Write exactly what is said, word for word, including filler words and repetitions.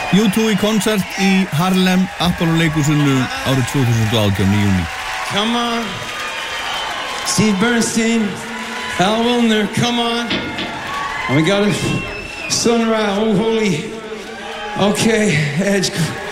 U two í konsert í Harlem Apollo leikhúsinu árið tvö þúsund og átján í júní. Come on, Steve Bernstein, Al Wilner, come on. And we got a sunrise, oh holy, okay, Edge.